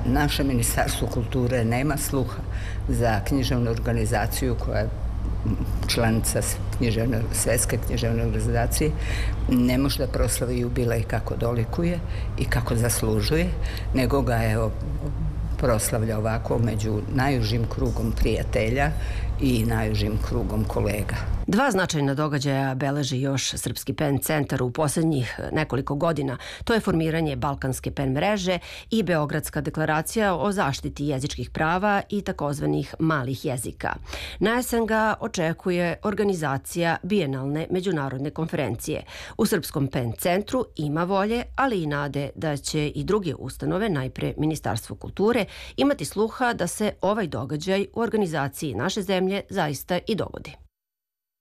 naše Ministarstvo kulture nema sluha za književnu organizaciju koja je članica Svetske književne organizacije, ne može da proslavi jubilej kako dolikuje i kako zaslužuje, nego ga je proslavlja ovako među najužim krugom prijatelja i najužim krugom kolega. Dva značajna događaja beleži još Srpski PEN centar u poslednjih nekoliko godina. To je formiranje Balkanske PEN mreže i Beogradska deklaracija o zaštiti jezičkih prava i takozvanih malih jezika. Na jesen ga očekuje organizacija bijenalne međunarodne konferencije. U Srpskom PEN centru ima volje, ali i nade da će i druge ustanove, najpre Ministarstvo kulture, imati sluha da se ovaj događaj u organizaciji naše zemlje zaista i dogodi.